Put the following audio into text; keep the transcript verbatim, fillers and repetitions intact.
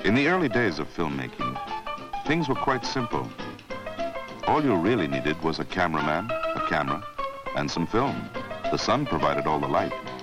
In the early days of filmmaking, things were quite simple. All you really needed was a cameraman, a camera, and some film. The sun provided all the light.